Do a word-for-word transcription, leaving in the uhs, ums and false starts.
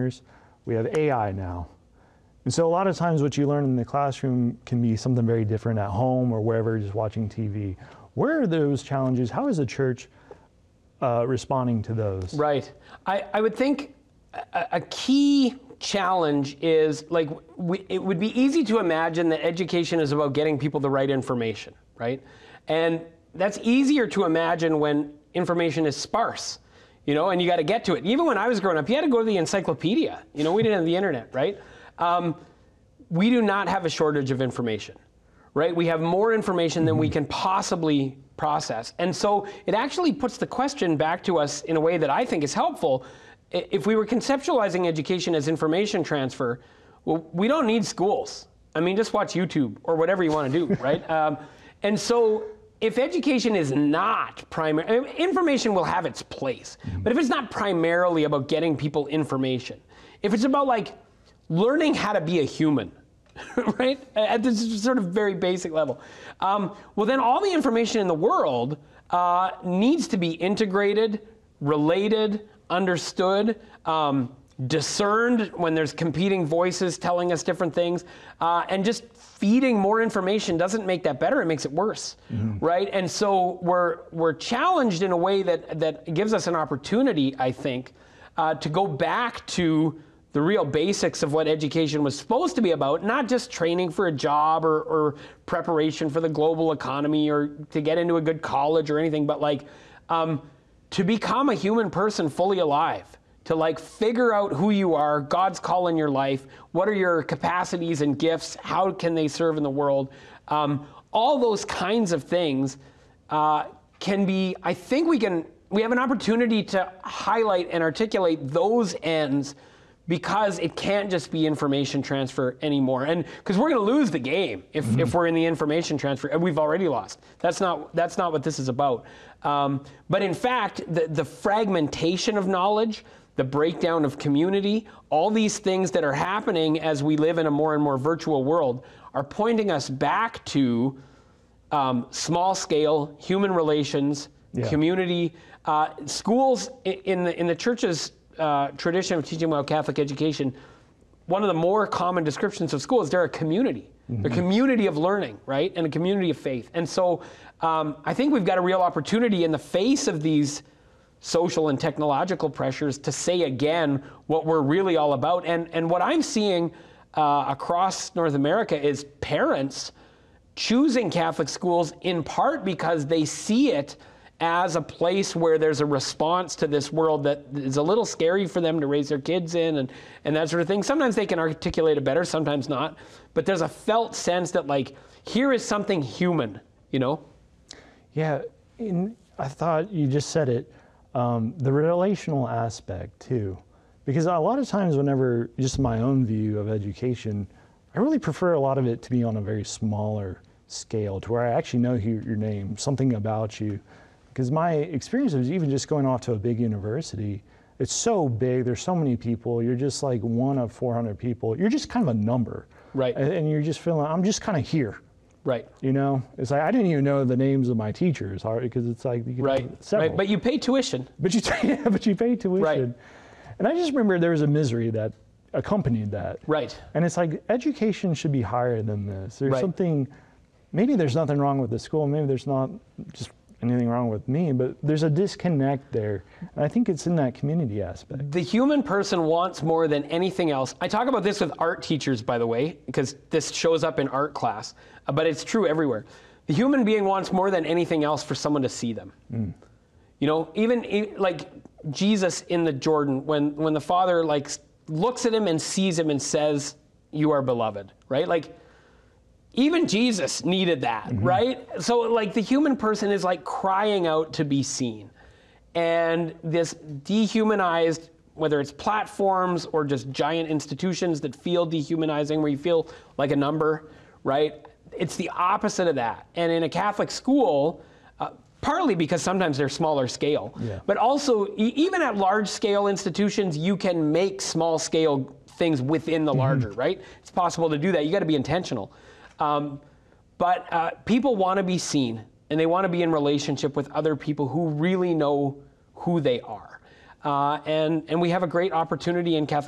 learners. We have A I now. And so a lot of times what you learn in the classroom can be something very different at home or wherever you're just watching T V. Where are those challenges? How is the church uh, responding to those? Right. I, I would think a, a key challenge is, like, we, it would be easy to imagine that education is about getting people the right information, right? And that's easier to imagine when information is sparse, you know, and you got to get to it. Even when I was growing up, you had to go to the encyclopedia. You know, we didn't have the internet, right? Um, we do not have a shortage of information, right? We have more information than we can possibly process. And so it actually puts the question back to us in a way that I think is helpful. If we were conceptualizing education as information transfer, well, we don't need schools. I mean, just watch YouTube or whatever you want to do, right? Um, and so if education is not primary, information will have its place, mm-hmm. but if it's not primarily about getting people information, if it's about like learning how to be a human, right? At this sort of very basic level, um, well then all the information in the world uh, needs to be integrated, related, understood, um, discerned when there's competing voices telling us different things, uh, and just feeding more information doesn't make that better, it makes it worse, mm-hmm. right? And so we're we're challenged in a way that, that gives us an opportunity, I think, uh, to go back to the real basics of what education was supposed to be about, not just training for a job or, or preparation for the global economy or to get into a good college or anything, but like um, to become a human person fully alive, to like figure out who you are, God's call in your life, what are your capacities and gifts, how can they serve in the world, um, all those kinds of things uh, can be, I think we can, we have an opportunity to highlight and articulate those ends, because it can't just be information transfer anymore. And because we're going to lose the game if, mm-hmm. if we're in the information transfer, and we've already lost. That's not, that's not what this is about. Um, but in fact, the, the fragmentation of knowledge, the breakdown of community, all these things that are happening as we live in a more and more virtual world are pointing us back to um, small scale human relations, yeah. community. Uh, schools in the, in the church's Uh, tradition of teaching about Catholic education, one of the more common descriptions of school is they're a community. Mm-hmm. They're a community of learning, right? And a community of faith. And so um, I think we've got a real opportunity in the face of these social and technological pressures to say again what we're really all about. And, and what I'm seeing uh, across North America is parents choosing Catholic schools in part because they see it as a place where there's a response to this world that is a little scary for them to raise their kids in and, and that sort of thing. Sometimes they can articulate it better, sometimes not. But there's a felt sense that like, here is something human, you know? Yeah, in, I thought you just said it, um, the relational aspect too. Because a lot of times whenever, just my own view of education, I really prefer a lot of it to be on a very smaller scale to where I actually know your, your name, something about you. Because my experience was even just going off to a big university, it's so big, there's so many people, you're just like one of four hundred people, you're just kind of a number. Right. And, and you're just feeling, I'm just kind of here. Right. You know, it's like, I didn't even know the names of my teachers, because it's like, you right. right. But you pay tuition. But you, yeah, but you pay tuition. Right. And I just remember there was a misery that accompanied that. Right. And it's like, education should be higher than this. There's right. something, maybe there's nothing wrong with the school, maybe there's not just anything wrong with me, but there's a disconnect there. And I think it's in that community aspect. The human person wants more than anything else. I talk about this with art teachers, by the way, because this shows up in art class, but it's true everywhere. The human being wants more than anything else for someone to see them. Mm. You know, even like Jesus in the Jordan, when, when the Father like looks at him and sees him and says, "You are beloved," right? Like, even Jesus needed that, mm-hmm. right? So like the human person is like crying out to be seen. And this dehumanized, whether it's platforms or just giant institutions that feel dehumanizing, where you feel like a number, right? It's the opposite of that. And in a Catholic school, uh, partly because sometimes they're smaller scale, yeah. but also e- even at large scale institutions, you can make small scale things within the larger, mm-hmm. right? It's possible to do that. You got to be intentional. Um, but uh, people want to be seen, and they want to be in relationship with other people who really know who they are. Uh, and, and we have a great opportunity in Catholic